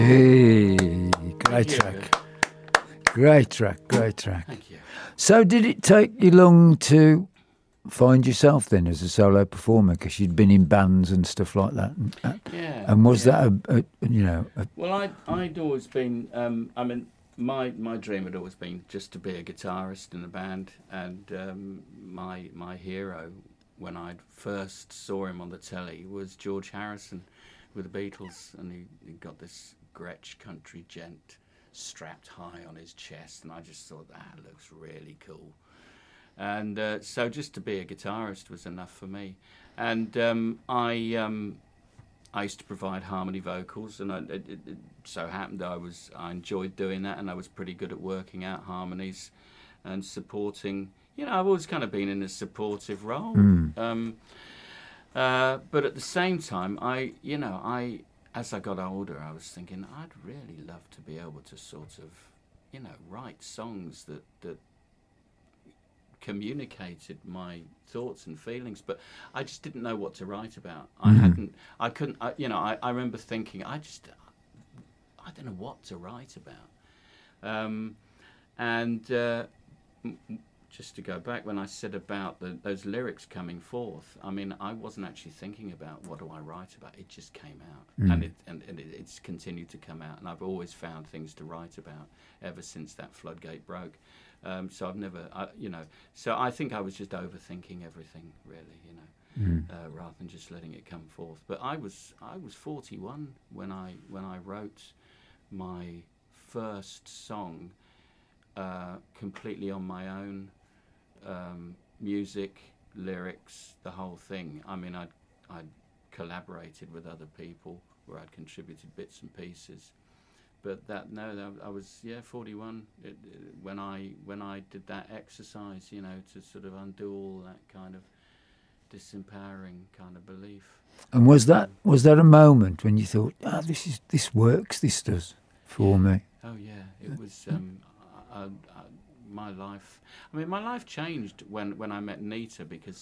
Hey, great track. Great track. Thank you. So did it take you long to find yourself then as a solo performer? Because you'd been in bands and stuff like that. Yeah. And was yeah. that a Well, I'd always been. I mean, my dream had always been just to be a guitarist in a band, and my hero when I first saw him on the telly was George Harrison with the Beatles, and he got this Gretsch country gent strapped high on his chest, and I just thought that looks really cool. And so just to be a guitarist was enough for me. And I used to provide harmony vocals, and it so happened that I enjoyed doing that, and I was pretty good at working out harmonies and supporting. You know, I've always kind of been in a supportive role. But at the same time, as I got older, I was thinking I'd really love to be able to sort of, write songs that communicated my thoughts and feelings, but I just didn't know what to write about. I remember thinking, I don't know what to write about. Just to go back, when I said about those lyrics coming forth, I mean, I wasn't actually thinking about what do I write about. It just came out, and it's continued to come out, and I've always found things to write about ever since that floodgate broke. So I've never, so I think I was just overthinking everything, really, rather than just letting it come forth. But I was 41 when I wrote my first song completely on my own. Music, lyrics, the whole thing. I mean, I'd collaborated with other people where I'd contributed bits and pieces, but I was 41 when I did that exercise, to sort of undo all that kind of disempowering kind of belief. And was that a moment when you thought, this works, this does for me? Oh yeah, it was. My life changed when I met Nita, because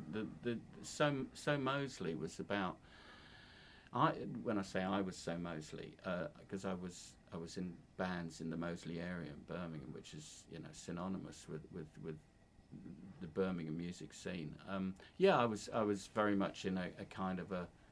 So Mosley was about. When I say I was So Mosley, because I was in bands in the Mosley area in Birmingham, which is synonymous with the Birmingham music scene. I was very much in a kind of a